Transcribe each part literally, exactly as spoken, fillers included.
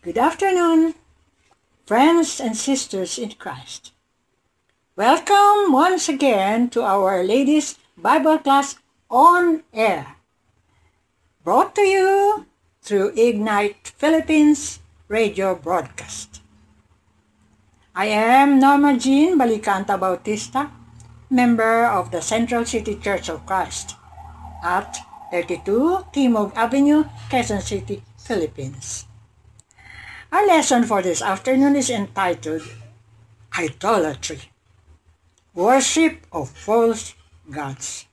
Good afternoon, friends and sisters in Christ. Welcome once again to Our Lady's Bible Class on Air, brought to you through Ignite Philippines radio broadcast. I am Norma Jean Balicanta Bautista, member of the Central City Church of Christ at thirty-two Timog Avenue, Quezon City, Philippines. Our lesson for this afternoon is entitled Idolatry, Worship of False Gods.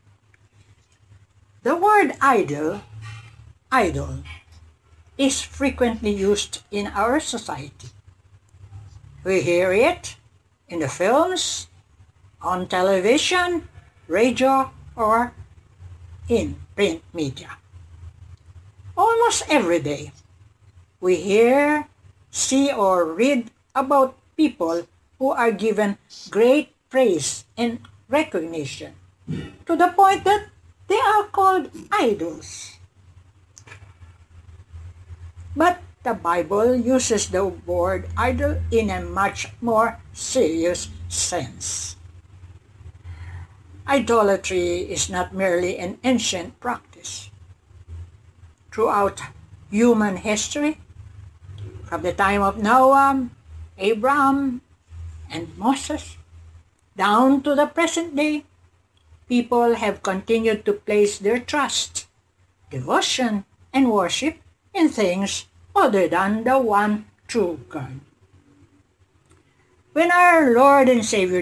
The word idol, idol, is frequently used in our society. We hear it in the films, on television, radio, or in print media. Almost every day, we hear, see, or read about people who are given great praise and recognition to the point that they are called idols. But the Bible uses the word idol in a much more serious sense. Idolatry is not merely an ancient practice. Throughout human history, from the time of Noah, Abraham, and Moses, down to the present day, people have continued to place their trust, devotion, and worship in things other than the one true God. When our Lord and Savior